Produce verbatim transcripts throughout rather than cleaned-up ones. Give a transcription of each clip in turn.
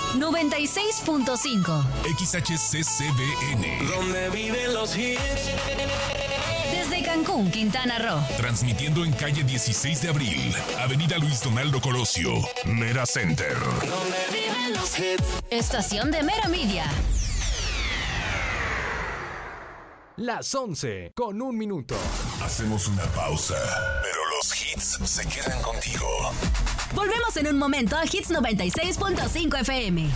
noventa y seis punto cinco. X H C C B N. Donde viven los hits. Desde Cancún, Quintana Roo. Transmitiendo en calle dieciséis de abril, Avenida Luis Donaldo Colosio, Mera Center. Donde viven los hits. Estación de Mera Media. Las once con un minuto. Hacemos una pausa, pero los hits se quedan contigo. Volvemos en un momento a Hits noventa y seis punto cinco F M.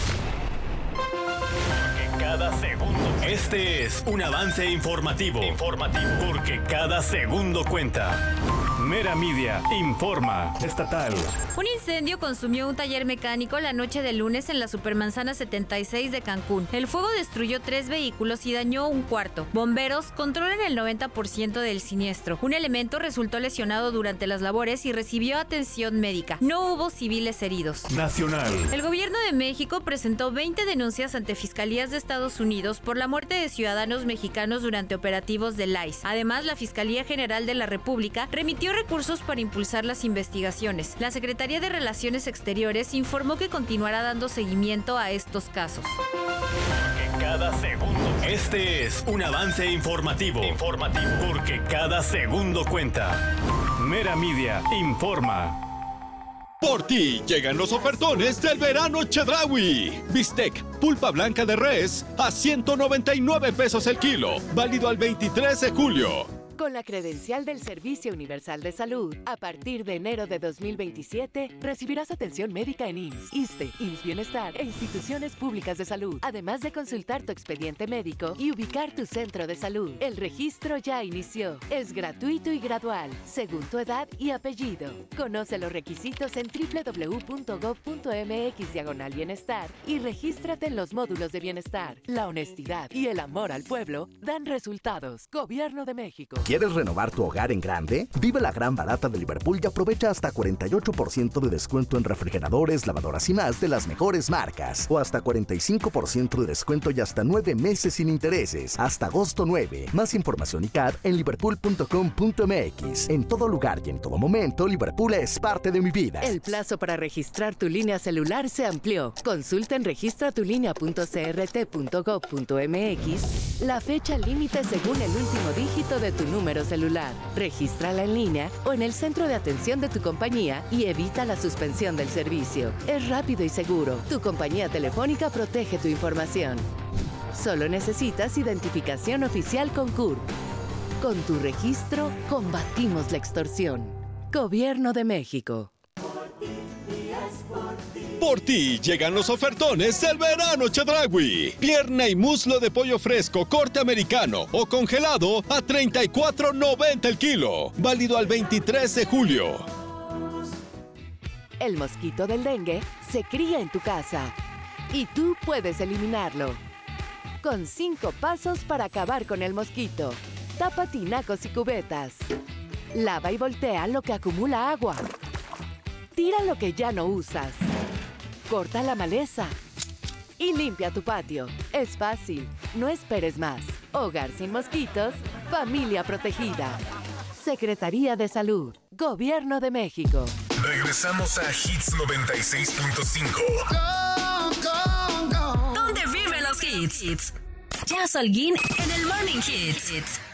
Cada segundo. Este es un avance informativo. Informativo. Porque cada segundo cuenta. Mera Media informa. Estatal. Un incendio consumió un taller mecánico la noche del lunes en la Supermanzana setenta y seis de Cancún. El fuego destruyó tres vehículos y dañó un cuarto. Bomberos controlan el noventa por ciento del siniestro. Un elemento resultó lesionado durante las labores y recibió atención médica. No hubo civiles heridos. Nacional. El gobierno de México presentó veinte denuncias ante fiscalías de Estados Unidos por la muerte de ciudadanos mexicanos durante operativos del I C E. Además, la Fiscalía General de la República remitió recursos para impulsar las investigaciones. La Secretaría de Relaciones Exteriores informó que continuará dando seguimiento a estos casos. Porque cada segundo. Este es un avance informativo. Informativo. Porque cada segundo cuenta. Mera Media informa. Por ti llegan los ofertones del verano Chedraui. Bistec, pulpa blanca de res a ciento noventa y nueve pesos el kilo. Válido al veintitrés de julio. Con la credencial del Servicio Universal de Salud, a partir de enero de dos mil veintisiete, recibirás atención médica en I M S S, ISSSTE, I M S S Bienestar e instituciones públicas de salud, además de consultar tu expediente médico y ubicar tu centro de salud. El registro ya inició. Es gratuito y gradual, según tu edad y apellido. Conoce los requisitos en doble u doble u doble u punto gob punto eme equis diagonal bienestar y regístrate en los módulos de bienestar. La honestidad y el amor al pueblo dan resultados. Gobierno de México. ¿Quieres renovar tu hogar en grande? Vive la gran barata de Liverpool y aprovecha hasta cuarenta y ocho por ciento de descuento en refrigeradores, lavadoras y más de las mejores marcas. O hasta cuarenta y cinco por ciento de descuento y hasta nueve meses sin intereses. Hasta agosto nueve. Más información y C A D en liverpool punto com punto eme equis. En todo lugar y en todo momento, Liverpool es parte de mi vida. El plazo para registrar tu línea celular se amplió. Consulta en registra tu línea punto c r t punto gob punto eme equis la fecha límite según el último dígito de tu número celular. Regístrala en línea o en el centro de atención de tu compañía y evita la suspensión del servicio. Es rápido y seguro. Tu compañía telefónica protege tu información. Solo necesitas identificación oficial con C U R P. Con tu registro, combatimos la extorsión. Gobierno de México. Por ti llegan los ofertones del verano Chedraui. Pierna y muslo de pollo fresco, corte americano o congelado a treinta y cuatro noventa el kilo. Válido al veintitrés de julio. El mosquito del dengue se cría en tu casa y tú puedes eliminarlo. Con cinco pasos para acabar con el mosquito. Tapa tinacos y cubetas. Lava y voltea lo que acumula agua. Tira lo que ya no usas. Corta la maleza y limpia tu patio. Es fácil, no esperes más. Hogar sin mosquitos, familia protegida. Secretaría de Salud, Gobierno de México. Regresamos a Hits noventa y seis punto cinco. ¿Dónde viven los hits? Jazz Holguín en el Morning Hits.